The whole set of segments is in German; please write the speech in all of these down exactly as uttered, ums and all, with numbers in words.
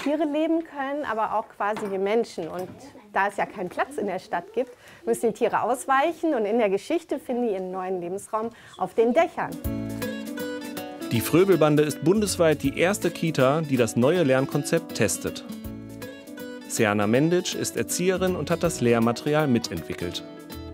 Tiere leben können, aber auch quasi wie Menschen. Und da es ja keinen Platz in der Stadt gibt, müssen die Tiere ausweichen und in der Geschichte finden die ihren neuen Lebensraum auf den Dächern. Die Fröbelbande ist bundesweit die erste Kita, die das neue Lernkonzept testet. Serna Mendic ist Erzieherin und hat das Lehrmaterial mitentwickelt.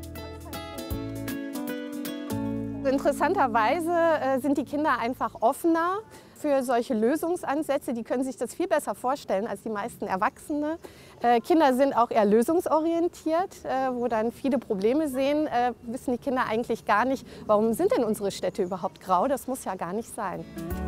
Interessanterweise äh, sind die Kinder einfach offener für solche Lösungsansätze. Die können sich das viel besser vorstellen als die meisten Erwachsene. Äh, Kinder sind auch eher lösungsorientiert, äh, wo dann viele Probleme sehen, äh, wissen die Kinder eigentlich gar nicht, warum sind denn unsere Städte überhaupt grau? Das muss ja gar nicht sein.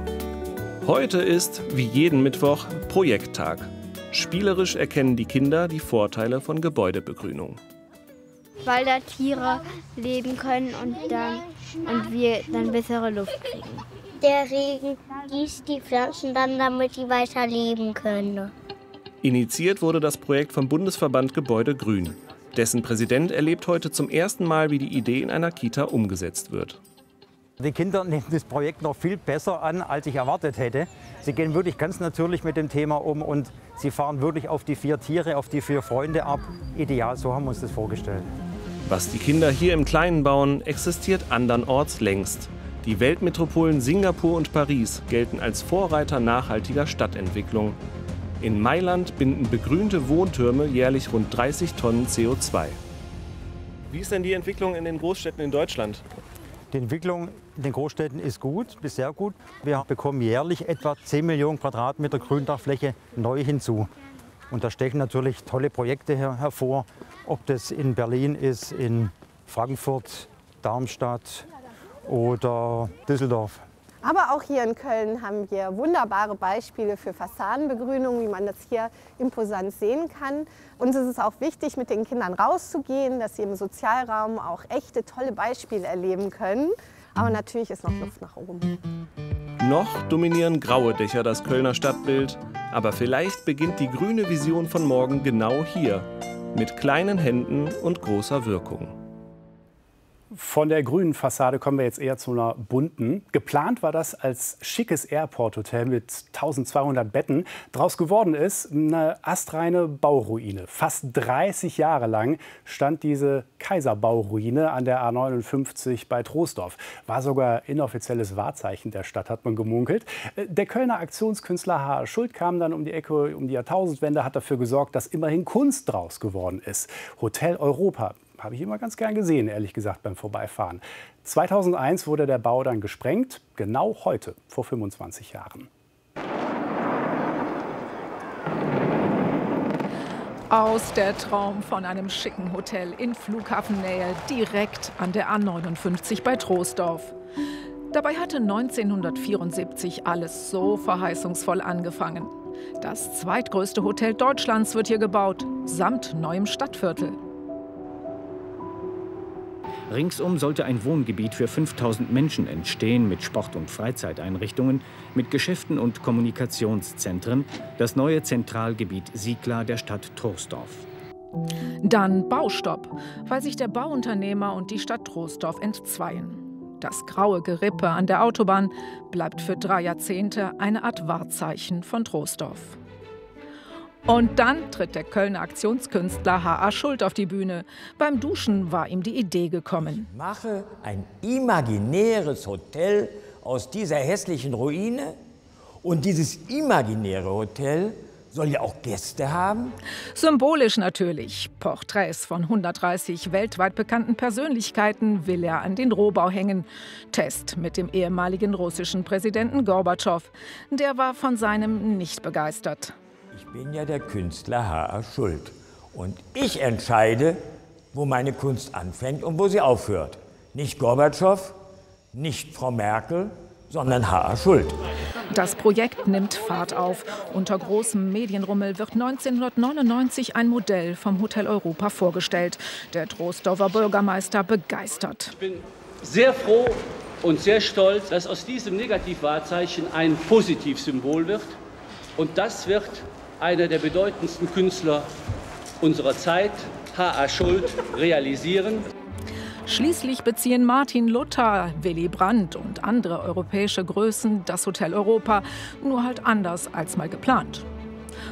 Heute ist, wie jeden Mittwoch, Projekttag. Spielerisch erkennen die Kinder die Vorteile von Gebäudebegrünung. Weil da Tiere leben können und, dann, und wir dann bessere Luft kriegen. Der Regen gießt die Pflanzen dann, damit die weiter leben können. Initiiert wurde das Projekt vom Bundesverband Gebäude Grün. Dessen Präsident erlebt heute zum ersten Mal, wie die Idee in einer Kita umgesetzt wird. Die Kinder nehmen das Projekt noch viel besser an, als ich erwartet hätte. Sie gehen wirklich ganz natürlich mit dem Thema um und sie fahren wirklich auf die vier Tiere, auf die vier Freunde ab. Ideal, so haben wir uns das vorgestellt. Was die Kinder hier im Kleinen bauen, existiert andernorts längst. Die Weltmetropolen Singapur und Paris gelten als Vorreiter nachhaltiger Stadtentwicklung. In Mailand binden begrünte Wohntürme jährlich rund dreißig Tonnen C O zwei. Wie ist denn die Entwicklung in den Großstädten in Deutschland? Die Entwicklung in den Großstädten ist gut, bis sehr gut. Wir bekommen jährlich etwa zehn Millionen Quadratmeter Gründachfläche neu hinzu. Und da stechen natürlich tolle Projekte her hervor, ob das in Berlin ist, in Frankfurt, Darmstadt oder Düsseldorf. Aber auch hier in Köln haben wir wunderbare Beispiele für Fassadenbegrünung, wie man das hier imposant sehen kann. Uns ist es auch wichtig, mit den Kindern rauszugehen, dass sie im Sozialraum auch echte, tolle Beispiele erleben können. Aber natürlich ist noch Luft nach oben. Noch dominieren graue Dächer das Kölner Stadtbild. Aber vielleicht beginnt die grüne Vision von morgen genau hier. Mit kleinen Händen und großer Wirkung. Von der grünen Fassade kommen wir jetzt eher zu einer bunten. Geplant war das als schickes Airport-Hotel mit tausendzweihundert Betten. Draus geworden ist eine astreine Bauruine. Fast dreißig Jahre lang stand diese Kaiserbauruine an der A neunundfünfzig bei Troisdorf. War sogar inoffizielles Wahrzeichen der Stadt, hat man gemunkelt. Der Kölner Aktionskünstler H A Schuld kam dann um die Ecke, um die Jahrtausendwende, hat dafür gesorgt, dass immerhin Kunst draus geworden ist. Hotel Europa. Habe ich immer ganz gern gesehen, ehrlich gesagt, beim Vorbeifahren. zweitausendeins wurde der Bau dann gesprengt, genau heute, vor fünfundzwanzig Jahren. Aus der Traum von einem schicken Hotel in Flughafennähe, direkt an der A neunundfünfzig bei Troisdorf. Dabei hatte neunzehnhundertvierundsiebzig alles so verheißungsvoll angefangen. Das zweitgrößte Hotel Deutschlands wird hier gebaut, samt neuem Stadtviertel. Ringsum sollte ein Wohngebiet für fünftausend Menschen entstehen, mit Sport- und Freizeiteinrichtungen, mit Geschäften und Kommunikationszentren, das neue Zentralgebiet Siegla der Stadt Troisdorf. Dann Baustopp, weil sich der Bauunternehmer und die Stadt Troisdorf entzweien. Das graue Gerippe an der Autobahn bleibt für drei Jahrzehnte eine Art Wahrzeichen von Troisdorf. Und dann tritt der Kölner Aktionskünstler H A Schuld auf die Bühne. Beim Duschen war ihm die Idee gekommen. Ich mache ein imaginäres Hotel aus dieser hässlichen Ruine. Und dieses imaginäre Hotel soll ja auch Gäste haben. Symbolisch natürlich. Porträts von hundertdreißig weltweit bekannten Persönlichkeiten will er an den Rohbau hängen. Test mit dem ehemaligen russischen Präsidenten Gorbatschow. Der war von seinem nicht begeistert. Ich bin ja der Künstler H A Schuld. Und ich entscheide, wo meine Kunst anfängt und wo sie aufhört. Nicht Gorbatschow, nicht Frau Merkel, sondern H A Schuld. Das Projekt nimmt Fahrt auf. Unter großem Medienrummel wird neunzehnhundertneunundneunzig ein Modell vom Hotel Europa vorgestellt. Der Troisdorfer Bürgermeister begeistert. Ich bin sehr froh und sehr stolz, dass aus diesem Negativwahrzeichen ein Positivsymbol wird. Und das wird einer der bedeutendsten Künstler unserer Zeit, H A Schuld, realisieren. Schließlich beziehen Martin Luther, Willy Brandt und andere europäische Größen das Hotel Europa, nur halt anders als mal geplant.